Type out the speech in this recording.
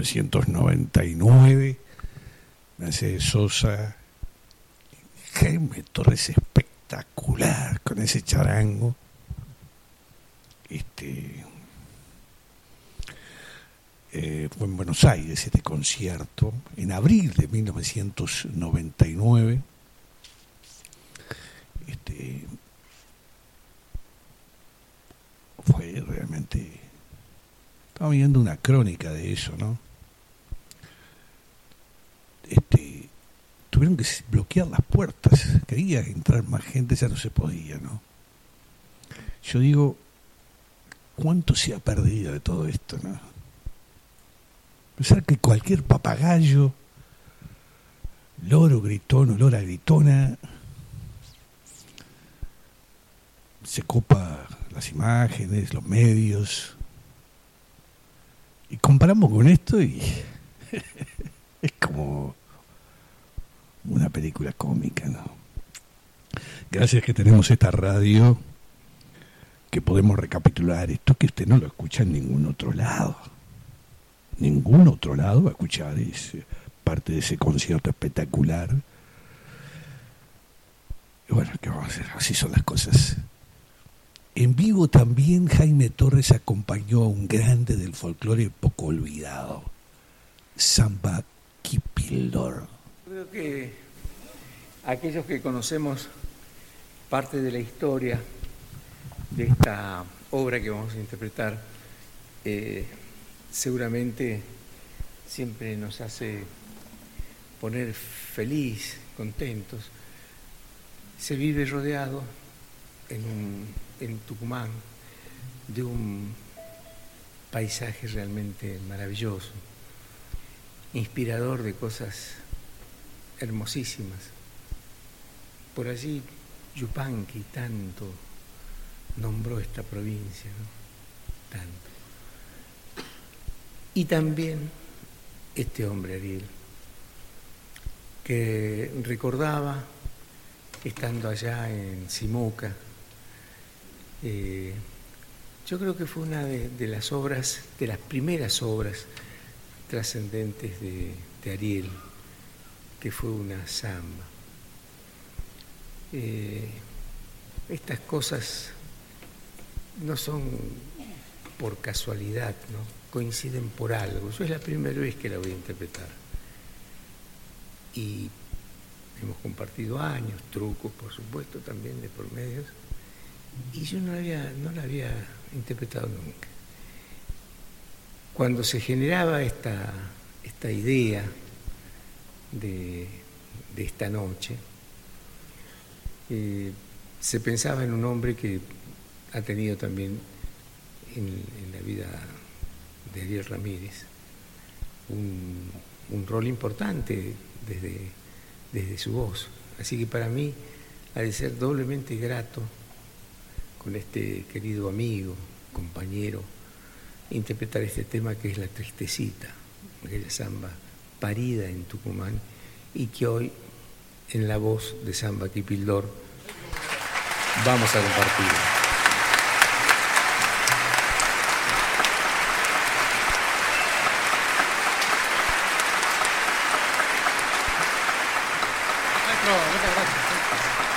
1999, Mercedes Sosa, Jaime Torres espectacular con ese charango. Fue en Buenos Aires este concierto, en abril de 1999. Fue realmente... Estaba viendo una crónica de eso, ¿no? Tuvieron que bloquear las puertas. Quería entrar más gente, ya no se podía, ¿no? Yo digo, ¿cuánto se ha perdido de todo esto, no? Pensar que cualquier papagayo, loro gritón o lora gritona, se copa las imágenes, los medios, y comparamos con esto y es como una película cómica, ¿no? Gracias que tenemos esta radio que podemos recapitular esto que usted no lo escucha en ningún otro lado. Ningún otro lado va a escuchar parte de ese concierto espectacular. Y bueno, ¿qué vamos a hacer? Así son las cosas. En vivo también Jaime Torres acompañó a un grande del folclore poco olvidado, Samba Kipildor. Creo que aquellos que conocemos parte de la historia de esta obra que vamos a interpretar, seguramente siempre nos hace poner feliz, contentos. Se vive rodeado en Tucumán de un paisaje realmente maravilloso, inspirador de cosas hermosísimas. Por allí Yupanqui tanto nombró esta provincia, ¿no? Tanto. Y también este hombre, Ariel, que recordaba, estando allá en Simuca, yo creo que fue una de las obras, de las primeras obras trascendentes de Ariel, que fue una samba. Estas cosas no son por casualidad, ¿no? Coinciden por algo. Yo es la primera vez que la voy a interpretar. Y hemos compartido años, trucos, por supuesto, también de por medios. Y yo no la había interpretado nunca. Cuando se generaba esta idea de esta noche, se pensaba en un hombre que ha tenido también en la vida de Ariel Ramírez un rol importante desde su voz. Así que para mí ha de ser doblemente grato con este querido amigo, compañero, interpretar este tema que es La Tristecita, aquella samba parida en Tucumán y que hoy en la voz de Samba Kipildor vamos a compartir.